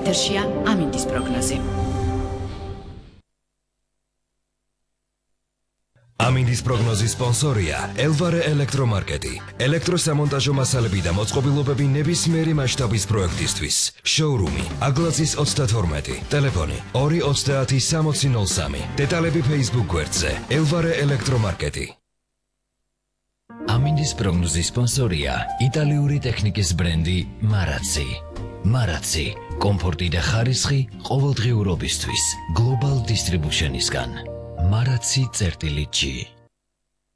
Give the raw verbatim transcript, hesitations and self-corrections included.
ეთერშია ამინდის პროგნოზი. ამინდის პროგნოზის სპონსორია ელვარე ელექტრომარკეტი. ელექტროსამონტაჟო მასალები და მოწყობილობები ნებისმიერი მასშტაბის პროექტისთვის. შოურუმი აგლაძის ოცდათორმეტი. ტელეფონი ორი ოცდაათი სამოცი ნოლ სამი. დეტალები Facebook გვერდზე ელვარე ელექტრომარკეტი. ამინდის პროგნოზის სპონსორია იტალიური ტექნიკის ბრენდი მარაცი. მარაცი კომფორტი და ხარისხი ყოველდღიურობისთვის. Global Distribution-ისგან. მარაცი წერტილი ჯი